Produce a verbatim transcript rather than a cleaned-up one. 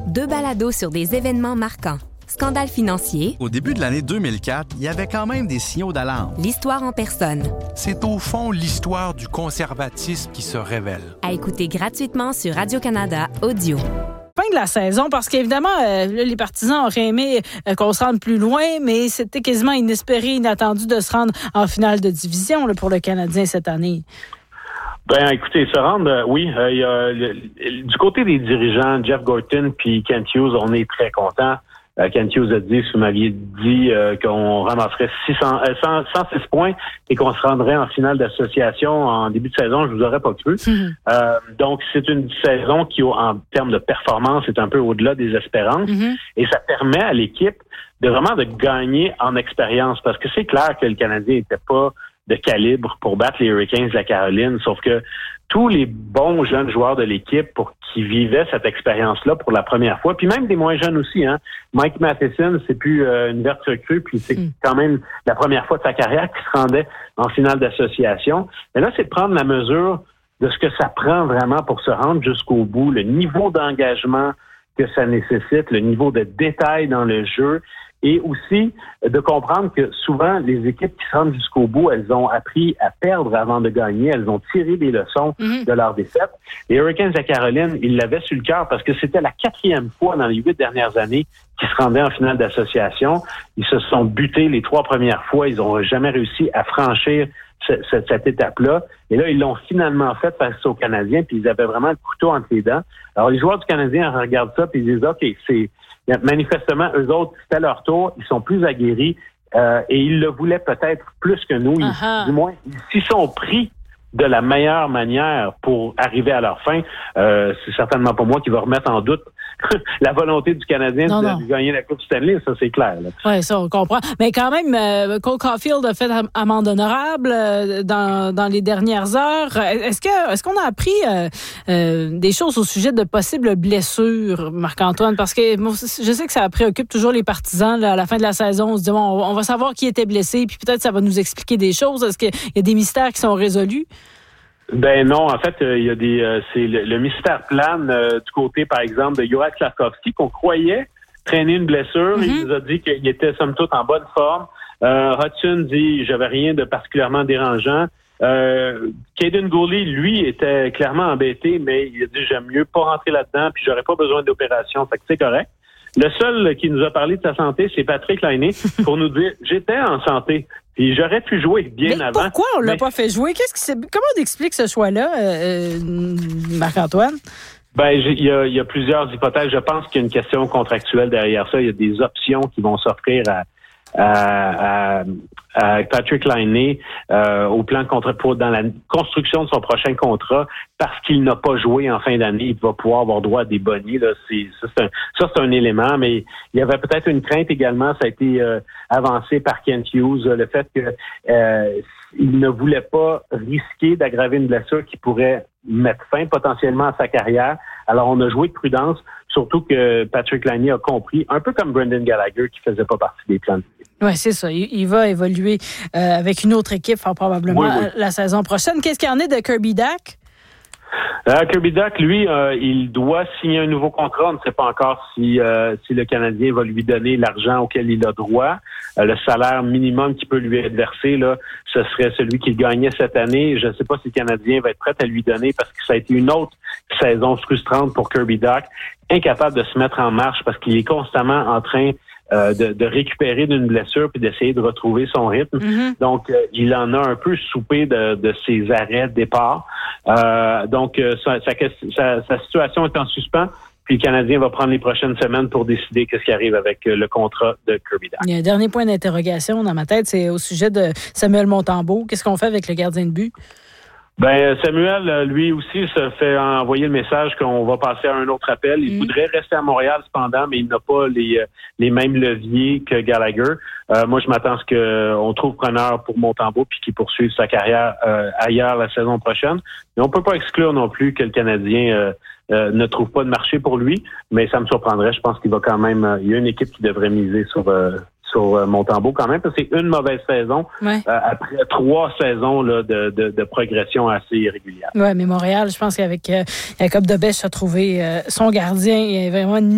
Deux balados sur des événements marquants. Scandale financier. Au début de l'année deux mille quatre, il y avait quand même des signaux d'alarme. L'histoire en personne. C'est au fond l'histoire du conservatisme qui se révèle. À écouter gratuitement sur Radio-Canada Audio. Fin de la saison, parce qu'évidemment, euh, là, les partisans auraient aimé euh, qu'on se rende plus loin, mais c'était quasiment inespéré, inattendu de se rendre en finale de division là, pour le Canadien cette année. Ben, écoutez, se rendre, euh, oui, euh, y a, le, le, du côté des dirigeants, Jeff Gorton puis Kent Hughes, on est très contents. Euh, Kent Hughes a dit, si vous m'aviez dit euh, qu'on ramasserait six cents, euh, cent, cent six points et qu'on se rendrait en finale d'association en début de saison, je vous aurais pas cru. Mm-hmm. Euh, donc, c'est une saison qui, en termes de performance, est un peu au-delà des espérances. Mm-hmm. Et ça permet à l'équipe de vraiment de gagner en expérience. Parce que c'est clair que le Canadien n'était pas de calibre pour battre les Hurricanes de la Caroline, sauf que tous les bons jeunes joueurs de l'équipe pour qui vivaient cette expérience-là pour la première fois, puis même des moins jeunes aussi, hein. Mike Matheson, c'est plus euh, une verte recrue, puis c'est mm. quand même la première fois de sa carrière qu'il se rendait en finale d'association. Mais là, c'est de prendre la mesure de ce que ça prend vraiment pour se rendre jusqu'au bout, le niveau d'engagement que ça nécessite, le niveau de détail dans le jeu. Et aussi de comprendre que souvent, les équipes qui se rendent jusqu'au bout, elles ont appris à perdre avant de gagner. Elles ont tiré des leçons mm-hmm. de leur défaite. Les Hurricanes de Caroline, ils l'avaient sur le cœur parce que c'était la quatrième fois dans les huit dernières années qu'ils se rendaient en finale d'association. Ils se sont butés les trois premières fois. Ils n'ont jamais réussi à franchir ce, ce, cette étape-là. Et là, ils l'ont finalement fait face aux Canadiens, puis ils avaient vraiment le couteau entre les dents. Alors, les joueurs du Canadien regardent ça, puis ils disent, OK, c'est... Manifestement, eux autres, c'était leur tour, ils sont plus aguerris euh, et ils le voulaient peut-être plus que nous. Ils, du moins, s'ils sont pris de la meilleure manière pour arriver à leur fin, euh, c'est certainement pas moi qui va remettre en doute la volonté du Canadien non, de, non. de gagner la Coupe Stanley, ça c'est clair. Oui, ça on comprend. Mais quand même, euh, Cole Caulfield a fait amende honorable euh, dans, dans les dernières heures. Est-ce que est-ce qu'on a appris euh, euh, des choses au sujet de possibles blessures, Marc-Antoine? Parce que moi, je sais que ça préoccupe toujours les partisans là, à la fin de la saison. On se dit bon, on va savoir qui était blessé, puis peut-être ça va nous expliquer des choses. Est-ce qu'il y a des mystères qui sont résolus? Ben non, en fait, il euh, y a des euh, c'est le, le mystère plane euh, du côté, par exemple, de Juraj Slafkovský, qu'on croyait traîner une blessure. Mm-hmm. Il nous a dit qu'il était somme toute en bonne forme. Euh, Hudson dit j'avais rien de particulièrement dérangeant. Euh, Caden Gooley, lui, était clairement embêté, mais il a dit j'aime mieux pas rentrer là-dedans, puis j'aurais pas besoin d'opération. Fait que c'est correct. Le seul qui nous a parlé de sa santé, c'est Patrick Laine, pour nous dire j'étais en santé. Puis j'aurais pu jouer bien mais avant. Pourquoi on l'a mais... pas fait jouer? Qu'est-ce qui c'est... Comment on explique ce choix-là, euh, Marc-Antoine? Ben, il y a, y a plusieurs hypothèses. Je pense qu'il y a une question contractuelle derrière ça. Il y a des options qui vont s'offrir à, à, à, à Patrick Laine euh, au plan de contrat pour dans la construction de son prochain contrat parce qu'il n'a pas joué en fin d'année. Il va pouvoir avoir droit à des bonnies. Là. C'est, ça, c'est un, ça, c'est un élément, mais il y avait peut-être une crainte également. Ça a été euh, avancé par Kent Hughes, le fait que euh, il ne voulait pas risquer d'aggraver une blessure qui pourrait mettre fin potentiellement à sa carrière. Alors, on a joué de prudence, surtout que Patrick Laine a compris, un peu comme Brendan Gallagher qui faisait pas partie des plans. Oui, c'est ça. Il, il va évoluer euh, avec une autre équipe, fort probablement, oui, oui. la saison prochaine. Qu'est-ce qu'il y en est de Kirby Dach? Euh, Kirby Dach, lui, euh, il doit signer un nouveau contrat. On ne sait pas encore si, euh, si le Canadien va lui donner l'argent auquel il a droit. Euh, le salaire minimum qui peut lui être versé, là, ce serait celui qu'il gagnait cette année. Je ne sais pas si le Canadien va être prêt à lui donner parce que ça a été une autre saison frustrante pour Kirby Dach, incapable de se mettre en marche parce qu'il est constamment en train Euh, de, de récupérer d'une blessure puis d'essayer de retrouver son rythme. Mm-hmm. Donc, euh, il en a un peu soupé de, de ses arrêts de départ. Euh, donc, euh, sa, sa, sa, sa situation est en suspens. Puis le Canadien va prendre les prochaines semaines pour décider qu'est-ce qui arrive avec le contrat de Kirby Dach. Il y a un dernier point d'interrogation dans ma tête, c'est au sujet de Samuel Montembeault. Qu'est-ce qu'on fait avec le gardien de but? Ben Samuel, lui aussi, se fait envoyer le message qu'on va passer à un autre appel. Il mmh. voudrait rester à Montréal cependant, mais il n'a pas les les mêmes leviers que Gallagher. Euh, moi, je m'attends à ce qu'on trouve preneur pour Montembeault puis qu'il poursuive sa carrière euh, ailleurs la saison prochaine. Mais on peut pas exclure non plus que le Canadien euh, euh, ne trouve pas de marché pour lui, mais ça me surprendrait. Je pense qu'il va quand même... Euh, il y a une équipe qui devrait miser sur... Euh, sur euh, Montembeault quand même, parce que c'est une mauvaise saison ouais. euh, après trois saisons là, de, de, de progression assez irrégulière. Oui, mais Montréal, je pense qu'avec euh, Jacob Debesch a trouvé euh, son gardien. Il y a vraiment une